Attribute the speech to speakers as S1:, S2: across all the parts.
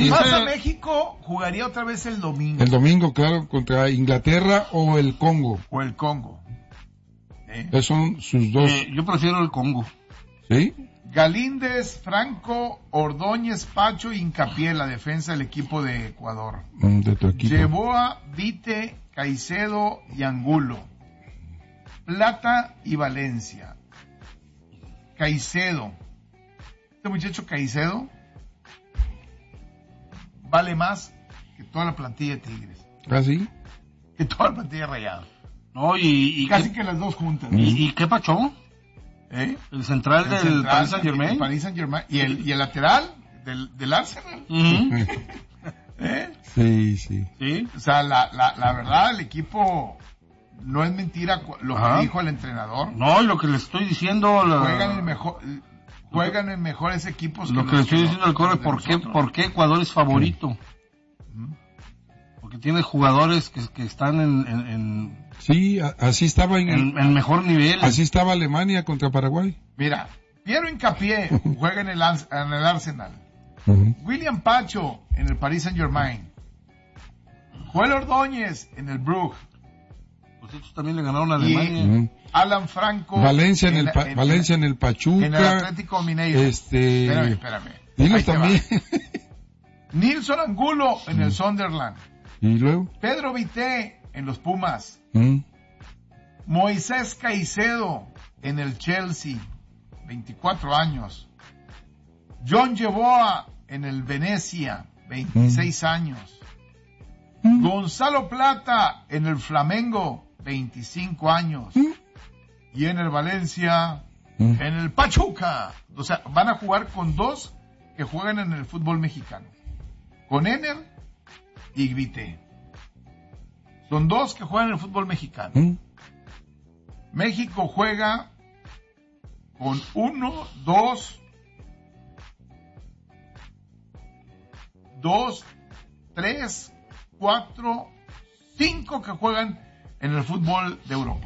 S1: Si pasa México, jugaría otra vez el domingo.
S2: El domingo, claro, contra Inglaterra o el Congo.
S1: O el Congo.
S2: Esos son sus dos.
S3: Yo prefiero el Congo.
S2: ¿Sí?
S1: Galíndez, Franco, Ordóñez, Pacho y Hincapié, la defensa del equipo de Ecuador.
S2: De tu equipo.
S1: Yeboa, Vite, Caicedo y Angulo. Plata y Valencia. Caicedo. Este muchacho Caicedo vale más que toda la plantilla de Tigres.
S2: ¿Ah, sí?
S1: Que toda la plantilla de Rayados.
S3: No, y
S1: casi que las dos juntas.
S3: ¿Y qué pacho? El central del Paris Saint-Germain.
S1: El Paris Saint-Germain. ¿Y el lateral del Arsenal?
S2: Sí.
S1: O sea, la verdad, el equipo, no es mentira lo que dijo el entrenador.
S3: No, y lo que le estoy diciendo...
S1: Juegan en mejores equipos.
S3: Lo que le estoy diciendo al Corre, ¿por qué Ecuador es favorito? Porque tiene jugadores que están en
S2: sí, así estaba
S3: en mejor nivel.
S2: Así estaba Alemania contra Paraguay.
S1: Mira, Piero Hincapié juega en el Arsenal. William Pacho en el Paris Saint-Germain. Joel Ordóñez en el Brugge.
S3: Pues estos también le ganaron a Alemania.
S1: Alan Franco.
S2: Valencia en el Pachuca.
S1: En el Atlético Mineiro. Espérame.
S2: Dinos también.
S1: Nilson Angulo en el Sunderland.
S2: ¿Y luego?
S1: Pedro Vité en los Pumas. Moisés Caicedo en el Chelsea, 24 años. John Yeboa en el Venecia, 26 años. Gonzalo Plata en el Flamengo, 25 años. Y en el Valencia, en el Pachuca. O sea, van a jugar con dos que juegan en el fútbol mexicano. Con Ener y Vité. Son dos que juegan en el fútbol mexicano. México juega con 1, 2, 3, 4, 5 que juegan en el fútbol de Europa.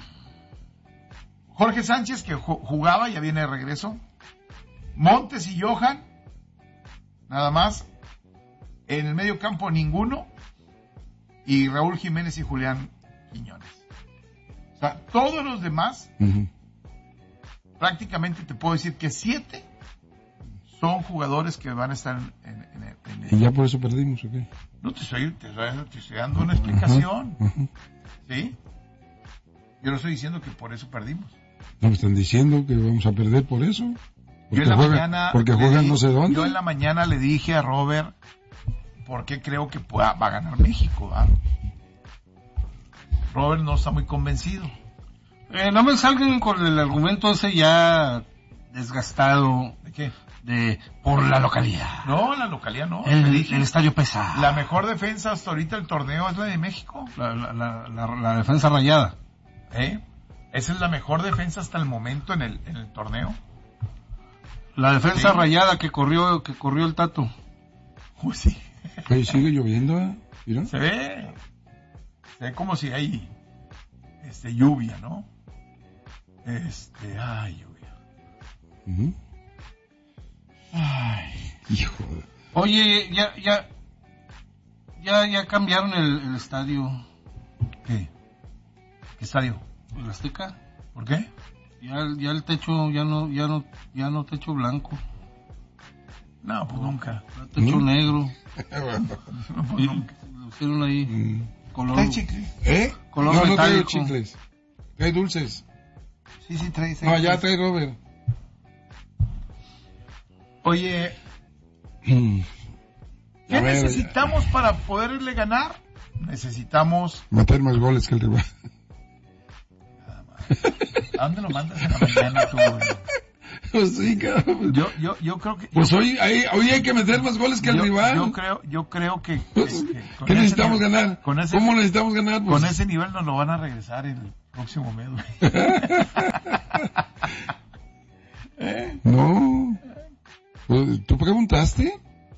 S1: Jorge Sánchez, que jugaba, ya viene de regreso. Montes y Johan, nada más. En el medio campo ninguno. Y Raúl Jiménez y Julián Quiñones. O sea, todos los demás, prácticamente te puedo decir que 7 son jugadores que van a estar en
S2: ¿Y ya por eso perdimos o qué?
S1: No, te estoy dando una explicación. ¿Sí? Yo no estoy diciendo que por eso perdimos.
S2: No me están diciendo que vamos a perder por eso.
S1: Porque
S2: juegan no sé dónde.
S1: Yo en la mañana le dije a Robert por qué creo que va a ganar México. Robert no está muy convencido.
S3: No me salgan con el argumento ese ya desgastado.
S1: ¿De qué?
S3: Por la localidad.
S1: No, la localidad no.
S3: El estadio pesa.
S1: La mejor defensa hasta ahorita del torneo es la de México.
S3: La defensa rayada.
S1: Esa es la mejor defensa hasta el momento en el torneo.
S3: La defensa rayada que corrió el Tato.
S1: Uy, sí.
S2: Pero sigue lloviendo, ¿Mira?
S1: Se ve como si hay lluvia, ¿no? Lluvia.
S2: Ay, hijo de...
S3: Oye, ya cambiaron el estadio.
S1: ¿Qué estadio?
S3: ¿El Azteca?
S1: ¿Por qué?
S3: Ya el techo ya no techo blanco.
S1: No, pues nunca.
S3: Techo negro.
S1: Pues nunca.
S3: Lo hicieron ahí. Color.
S1: ¿Trae chicles?
S3: Color
S2: no trae
S3: metálico.
S2: chicles. Trae dulces.
S1: Sí, trae.
S2: No, ya trae Robert.
S1: Oye, ¿qué necesitamos para poderle ganar? Necesitamos
S2: meter más goles que el rival.
S1: Nada más. ¿A dónde lo mandas en la mañana tú, güey?
S2: Pues sí, cabrón.
S1: Yo creo que...
S2: Pues hoy hay que meter más goles que el rival.
S1: Yo creo que
S2: ¿qué necesitamos ganar?
S1: ¿Cómo
S2: necesitamos ganar? Pues...
S1: Con ese nivel nos lo van a regresar el próximo mes, güey.
S2: No. ¿Tú preguntaste?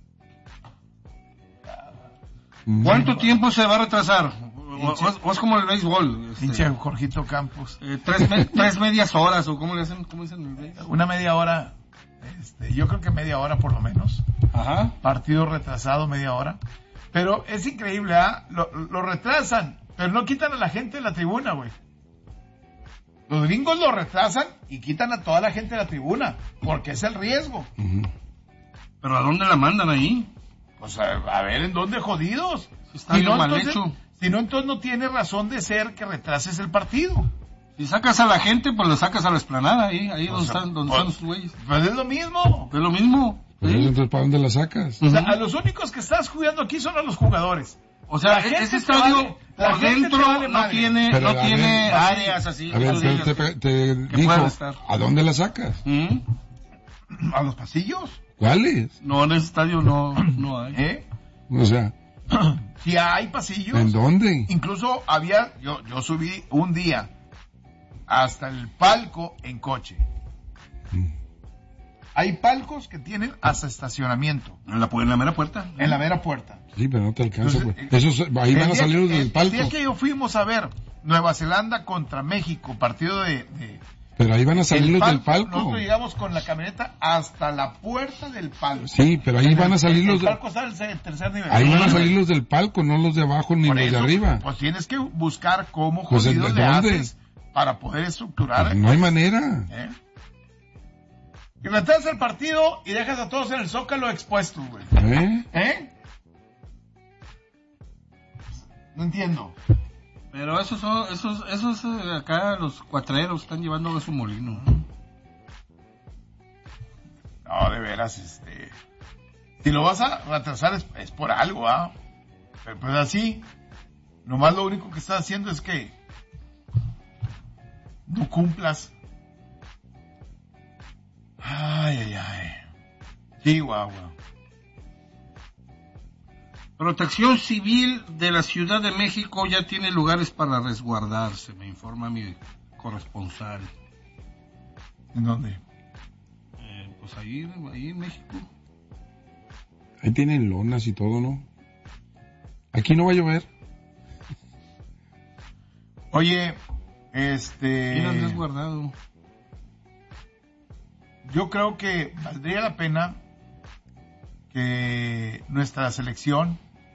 S3: ¿Cuánto tiempo se va a retrasar? O es como el béisbol.
S1: Pinche Jorgito Campos.
S3: 3 medias horas, o ¿cómo le hacen? ¿Cómo dicen en el béisbol?
S1: Una media hora. Yo creo que media hora por lo menos.
S3: Ajá.
S1: Partido retrasado, media hora. Pero es increíble, ¿ah? Lo retrasan, pero no quitan a la gente de la tribuna, güey. Los gringos lo retrasan y quitan a toda la gente de la tribuna, porque es el riesgo.
S3: ¿Pero a dónde la mandan ahí?
S1: Pues a ver, ¿en dónde jodidos?
S3: Está mal hecho.
S1: Si no, entonces no tiene razón de ser que retrases el partido.
S3: Si sacas a la gente, pues lo sacas a la explanada, ahí donde están sus güeyes.
S1: Pues es lo mismo.
S3: Es lo mismo.
S2: Pues entonces, ¿para dónde la sacas?
S1: O sea, a los únicos que estás jugando aquí son a los jugadores.
S3: O sea, ese estadio por dentro no tiene áreas así.
S2: A ver, te dijo, ¿a dónde la sacas?
S1: ¿A los pasillos?
S2: ¿Cuáles?
S3: No, en ese estadio no hay.
S2: O sea...
S1: Si hay pasillos.
S2: ¿En dónde?
S1: Incluso yo subí un día hasta el palco en coche. Hay palcos que tienen hasta estacionamiento.
S3: En la mera puerta.
S1: En la mera puerta.
S2: Sí, pero no te alcanza. Entonces, ahí van a salir los del palco.
S1: El día que yo fuimos a ver Nueva Zelanda contra México, partido de
S2: pero ahí van a salir los del palco.
S1: Nosotros llegamos con la camioneta hasta la puerta del palco.
S2: Sí, pero ahí van a salir los...
S1: El palco está en el tercer nivel.
S2: Ahí van a salir los del palco, no los de abajo ni los de arriba.
S1: Pues tienes que buscar cómo
S2: pues
S1: jodidos le haces para poder estructurar.
S2: Pues no hay manera.
S1: Y retrasas el partido y dejas a todos en el Zócalo expuestos, güey. No entiendo.
S3: Pero esos acá los cuatreros están llevando a su molino.
S1: No, de veras, si lo vas a retrasar es por algo, ¿ah? Pero pues así, nomás lo único que estás haciendo es que no cumplas. Ay. Chihuahua.
S3: Protección Civil de la Ciudad de México ya tiene lugares para resguardarse, me informa mi corresponsal.
S1: ¿En dónde?
S3: Pues ahí en México.
S2: Ahí tienen lonas y todo, ¿no? Aquí no va a llover.
S1: Oye,
S3: Mira, resguardado.
S1: Yo creo que valdría la pena que nuestra selección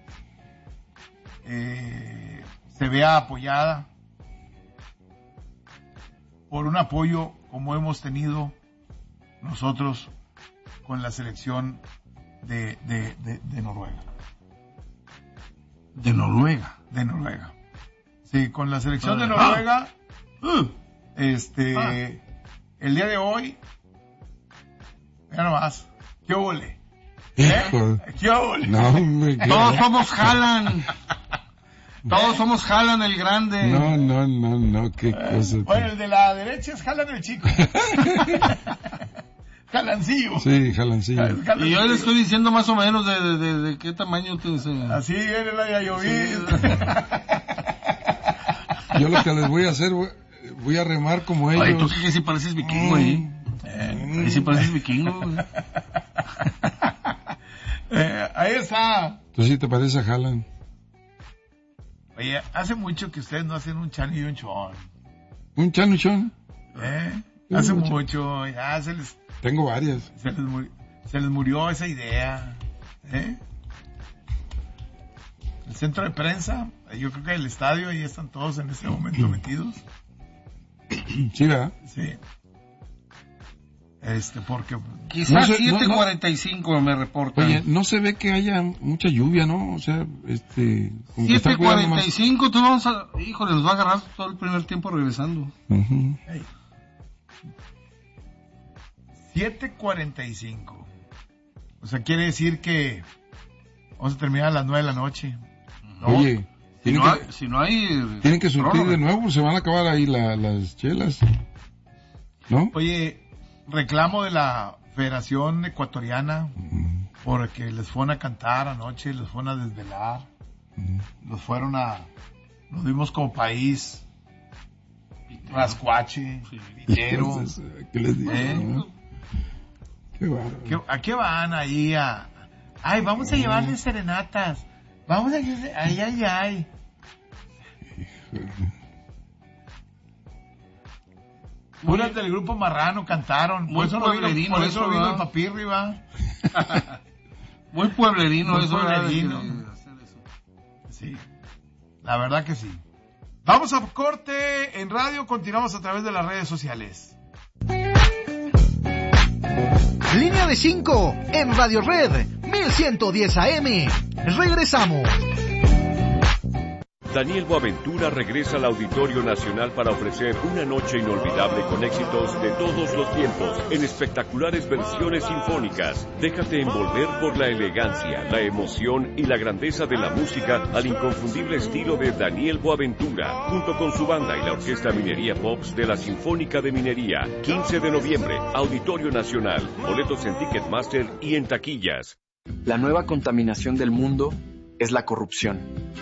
S1: se vea apoyada por un apoyo como hemos tenido nosotros con la selección de Noruega.
S3: ¿De Noruega?
S1: De Noruega. Sí, con la selección de Noruega, el día de hoy, mira nomás, ¿qué ole? ¿Qué ole?
S2: No,
S3: todos somos Haaland. Todos somos Haaland el grande.
S2: No, qué cosa.
S1: Bueno, el de la derecha es Haaland el chico. Jalancillo.
S2: Sí, Jalancillo.
S3: Y yo le estoy diciendo más o menos de qué tamaño te enseña.
S1: Así viene la Yayovid.
S2: Yo lo que les voy a hacer, voy a remar como ellos.
S3: Ay, tú que sí pareces vikingo ahí. Ahí sí pareces vikingo.
S1: Ahí está.
S2: Tú sí te pareces a Haaland.
S1: Oye, hace mucho que ustedes no hacen un chan y un chon.
S2: ¿Un chanuchón?
S1: Hace mucho, ya se les...
S2: Tengo varias.
S1: Se les murió esa idea. El centro de prensa, yo creo que el estadio, ahí están todos en este momento metidos.
S2: Sí, ¿verdad?
S1: Sí. Porque...
S3: Quizás 7:45 me reportan.
S2: Oye, no se ve que haya mucha lluvia, ¿no? O sea,
S3: 7:45, tú vamos a... Híjole, nos va a agarrar todo el primer tiempo regresando.
S1: 7:45. O sea, quiere decir que vamos a terminar a las 9 de la noche. ¿No?
S2: Oye,
S3: si no hay
S2: tienen que surtir de nuevo, se van a acabar ahí las chelas. ¿No?
S1: Oye, reclamo de la Federación Ecuatoriana porque les fueron a cantar anoche, les fueron a desvelar, nos vimos como país rascuache, pitero.
S2: ¿Qué les digo? Qué bárbaro.
S1: ¿A qué van ahí ay, vamos a llevarles serenatas, vamos a ay. Puras del grupo Marrano cantaron.
S3: Muy pueblerino,
S1: por eso vino
S3: ¿verdad?
S1: el Papirri, va.
S3: Muy pueblerino
S1: Muy
S3: eso.
S1: pueblerino.
S3: De hacer eso.
S1: Sí, la verdad que sí. Vamos a corte en radio, continuamos a través de las redes sociales.
S4: Línea de 5 en Radio Red 1110 AM. Regresamos.
S5: Daniel Boaventura regresa al Auditorio Nacional para ofrecer una noche inolvidable con éxitos de todos los tiempos, en espectaculares versiones sinfónicas. Déjate envolver por la elegancia, la emoción y la grandeza de la música al inconfundible estilo de Daniel Boaventura, junto con su banda y la Orquesta Minería Pops de la Sinfónica de Minería. 15 de noviembre, Auditorio Nacional. Boletos en Ticketmaster y en taquillas.
S6: La nueva contaminación del mundo es la corrupción.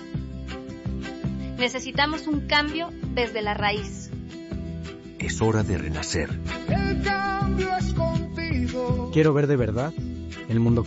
S7: Necesitamos un cambio desde la raíz.
S8: Es hora de renacer.
S9: El cambio es contigo.
S10: Quiero ver de verdad el mundo